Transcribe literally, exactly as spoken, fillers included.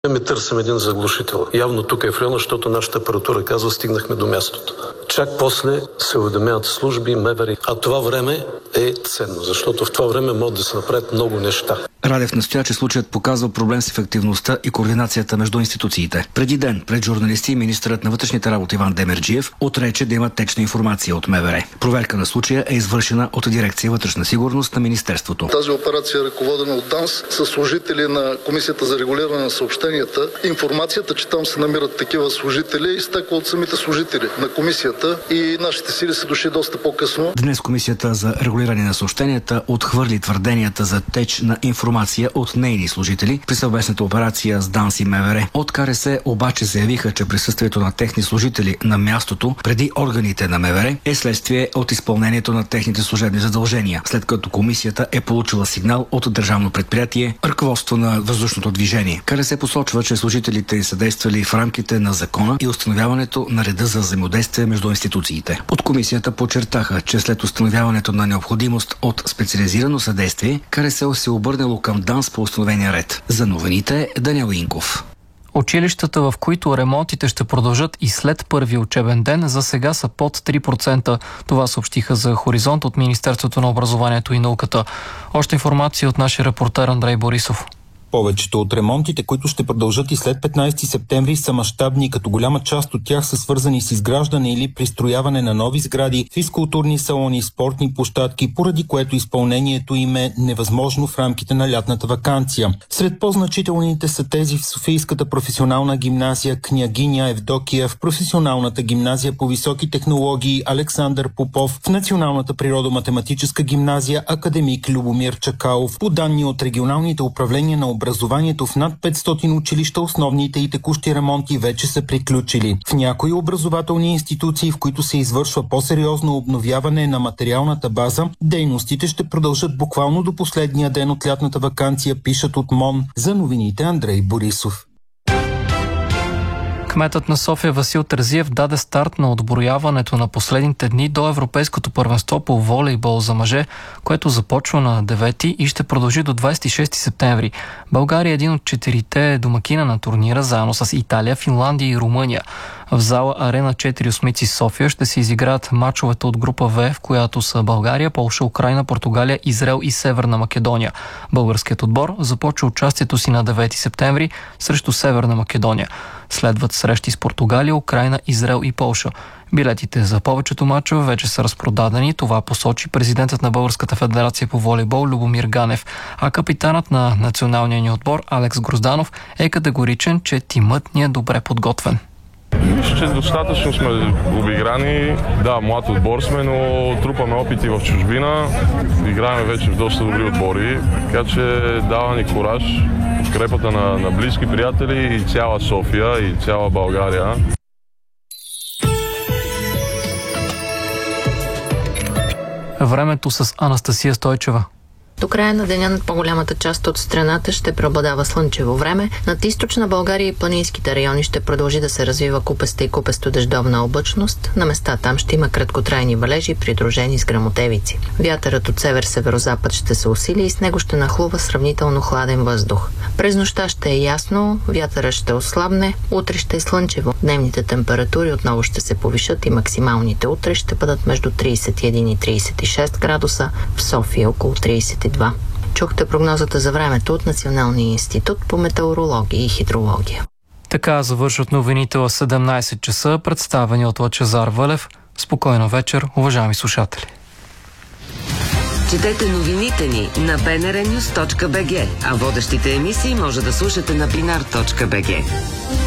Ми търсим един заглушител. Явно тук е в района, защото нашата апаратура казва, стигнахме до мястото. Чак после се уведомяват служби, МВР. А това време е ценно, защото в това време могат да се направят много неща. Радев настоя, че случаят показва проблем с ефективността и координацията между институциите. Преди ден, пред журналисти, министърът на вътрешните работи Иван Демерджиев отрече да има течна информация от МВР. Проверка на случая е извършена от дирекция вътрешна сигурност на министерството. Тази операция е ръководена от ДАНС с служители на Комисията за регулиране на съобщенията. Информацията, че там се намират такива служители, изтекла от самите служители на комисията и нашите сили са дошли доста по-късно. Днес Комисията за регулиране на съобщенията отхвърли твърденията за теч на информация от нейни служители при съвместната операция с ДАНС и МВР. От КРС обаче заявиха, че присъствието на техни служители на мястото преди органите на МВР е следствие от изпълнението на техните служебни задължения, след като комисията е получила сигнал от държавно предприятие ръководство на въздушното движение. КРС посочва, че служителите са действали в рамките на закона и установяването на реда за взаимодействие между институциите. От комисията подчертаха, че след установяването на необходимост от специализирано съдействие, КРС се обърнало към ДАНС по установения ред. За новините Даниел Инков. Училищата, в които ремонтите ще продължат и след първи учебен ден, за сега са под три процента. Това съобщиха за Хоризонт от Министерството на образованието и науката. Още информация от нашия репортер Андрей Борисов. Повечето от ремонтите, които ще продължат и след петнайсети септември, са мащабни, като голяма част от тях са свързани с изграждане или пристрояване на нови сгради, физкултурни салони, спортни площадки, поради което изпълнението им е невъзможно в рамките на лятната ваканция. Сред по-значителните са тези в Софийската професионална гимназия Княгиня Евдокия, в професионалната гимназия по високи технологии Александър Попов, в Националната природо-математическа гимназия Академик Любомир Чакалов. По данни от регионалните управления на образованието в над петстотин училища, основните и текущи ремонти вече са приключили. В някои образователни институции, в които се извършва по-сериозно обновяване на материалната база, дейностите ще продължат буквално до последния ден от лятната ваканция, пишат от МОН. За новините Андрей Борисов. Кметът на София Васил Терзиев даде старт на отброяването на последните дни до Европейското първенство по волейбол за мъже, което започва на девети и ще продължи до двайсет и шести септември. България е един от четирите домакина на турнира, заедно с Италия, Финландия и Румъния. В зала Арена четири осмици София ще се изиграят мачовете от група В, в която са България, Полша, Украйна, Португалия, Израел и Северна Македония. Българският отбор започва участието си на девети септември срещу Северна Македония. Следват срещи с Португалия, Украйна, Израел и Полша. Билетите за повечето мачове вече са разпродадени. Това посочи президентът на Българската федерация по волейбол Любомир Ганев. А капитанът на националния ни отбор Алекс Грозданов е категоричен, че тимът ни е добре подготвен. Мисля, че достатъчно сме обиграни. Да, млад отбор сме, но трупаме опити в чужбина. Играем вече в доста добри отбори, така че дава ни кураж, подкрепата на, на близки приятели и цяла София, и цяла България. Времето с Анастасия Стойчева. До края на деня над по-голямата част от страната ще преобладава слънчево време. Над източна България и планинските райони ще продължи да се развива купеста и купесто дъждовна облачност. На места там ще има краткотрайни валежи, придружени с гръмотевици. Вятърът от север-северозапад ще се усили и с него ще нахлува сравнително хладен въздух. През нощта ще е ясно, вятърът ще ослабне, утре ще е слънчево. Дневните температури отново ще се повишат и максималните утре ще бъдат между трийсет и един и трийсет и шест градуса, в София около трийсет и два. Чухте прогнозата за времето от Националния институт по метеорология и хидрология. Така завършват новините в седемнайсет часа, представени от Лъчезар Вълев. Спокойна вечер, уважаеми слушатели. Четете новините ни на би ен ар нюз точка би джи, а водещите емисии може да слушате на бинар точка би джи.